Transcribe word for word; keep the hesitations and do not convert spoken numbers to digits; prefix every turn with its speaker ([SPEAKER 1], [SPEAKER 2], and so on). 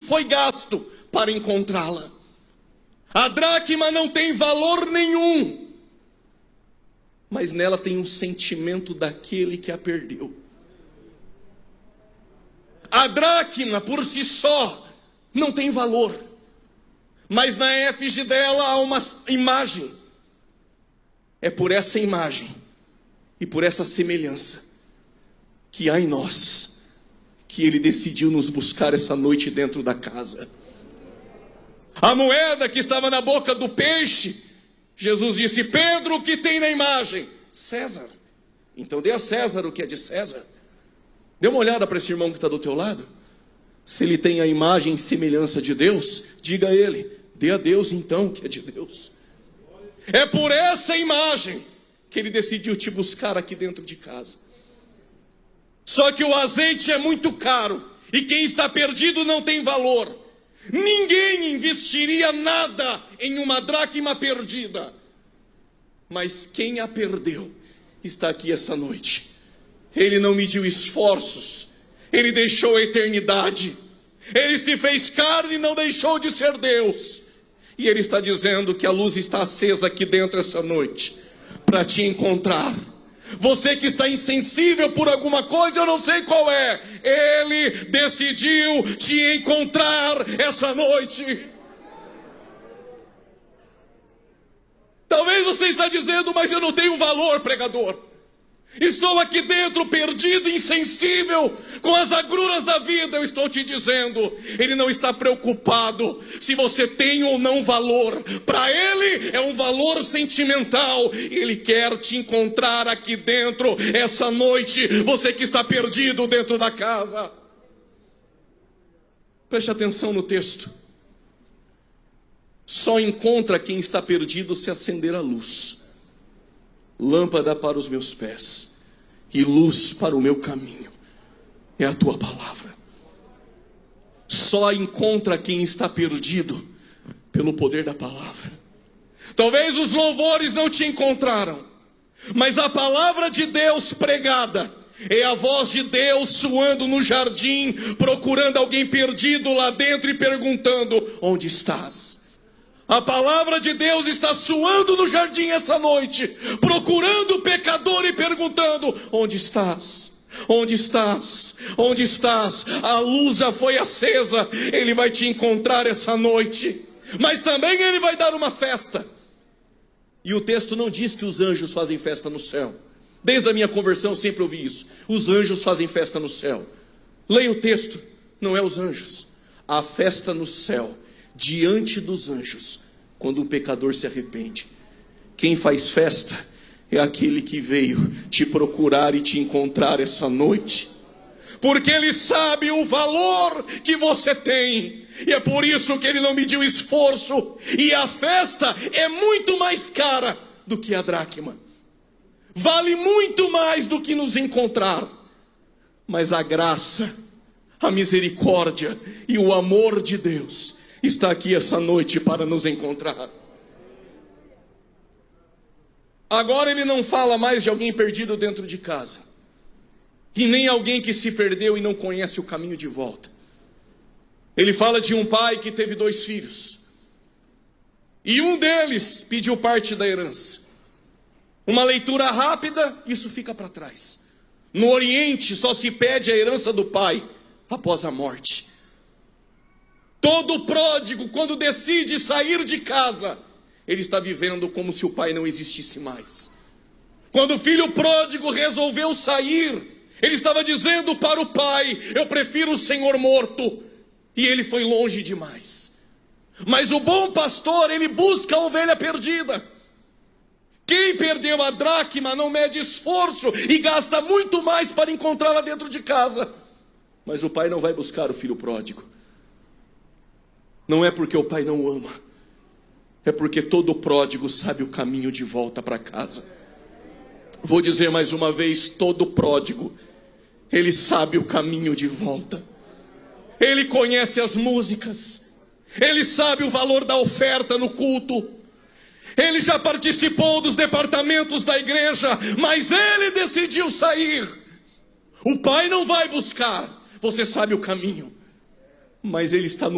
[SPEAKER 1] foi gasto para encontrá-la. A dracma não tem valor nenhum, mas nela tem um sentimento daquele que a perdeu. A dracma por si só não tem valor, mas na efígie dela há uma imagem. É por essa imagem e por essa semelhança que há em nós, que ele decidiu nos buscar essa noite dentro da casa. A moeda que estava na boca do peixe, Jesus disse: Pedro, o que tem na imagem? César. Então dê a César o que é de César. Dê uma olhada para esse irmão que está do teu lado. Se ele tem a imagem e semelhança de Deus, diga a ele: dê a Deus então o que é de Deus. É por essa imagem que ele decidiu te buscar aqui dentro de casa. Só que o azeite é muito caro, e quem está perdido não tem valor. Ninguém investiria nada em uma dracma perdida, mas quem a perdeu está aqui essa noite. Ele não mediu esforços, ele deixou a eternidade, ele se fez carne e não deixou de ser Deus. E ele está dizendo que a luz está acesa aqui dentro essa noite para te encontrar. Você que está insensível por alguma coisa, eu não sei qual é, ele decidiu te encontrar essa noite. Talvez você está dizendo: mas eu não tenho valor, pregador. Estou aqui dentro perdido, insensível, com as agruras da vida. Eu estou te dizendo, ele não está preocupado se você tem ou não valor. Para ele é um valor sentimental. Ele quer te encontrar aqui dentro essa noite, você que está perdido dentro da casa. Preste atenção no texto. Só encontra quem está perdido se acender a luz. Lâmpada para os meus pés e luz para o meu caminho é a tua palavra. Só encontra quem está perdido pelo poder da palavra. Talvez os louvores não te encontraram, mas a palavra de Deus pregada é a voz de Deus soando no jardim, procurando alguém perdido lá dentro e perguntando: onde estás? A palavra de Deus está soando no jardim essa noite, procurando o pecador e perguntando: onde estás? Onde estás? Onde estás? A luz já foi acesa, ele vai te encontrar essa noite, mas também ele vai dar uma festa. E o texto não diz que os anjos fazem festa no céu. Desde a minha conversão sempre ouvi isso: os anjos fazem festa no céu. Leia o texto, não é os anjos. A festa no céu, diante dos anjos, quando um pecador se arrepende. Quem faz festa é aquele que veio te procurar e te encontrar essa noite, porque ele sabe o valor que você tem, e é por isso que ele não mediu esforço. E a festa é muito mais cara do que a dracma, vale muito mais do que nos encontrar. Mas a graça, a misericórdia e o amor de Deus está aqui essa noite para nos encontrar. Agora ele não fala mais de alguém perdido dentro de casa, e nem alguém que se perdeu e não conhece o caminho de volta. Ele fala de um pai que teve dois filhos, e um deles pediu parte da herança. Uma leitura rápida, isso fica para trás. No Oriente só se pede a herança do pai após a morte. Todo pródigo, quando decide sair de casa, ele está vivendo como se o pai não existisse mais. Quando o filho pródigo resolveu sair, ele estava dizendo para o pai: eu prefiro o Senhor morto. E ele foi longe demais. Mas o bom pastor, ele busca a ovelha perdida. Quem perdeu a dracma não mede esforço e gasta muito mais para encontrá-la dentro de casa. Mas o pai não vai buscar o filho pródigo. Não é porque o pai não ama, é porque todo pródigo sabe o caminho de volta para casa. Vou dizer mais uma vez: todo pródigo, ele sabe o caminho de volta. Ele conhece as músicas, ele sabe o valor da oferta no culto, ele já participou dos departamentos da igreja, mas ele decidiu sair. O pai não vai buscar, você sabe o caminho, mas ele está no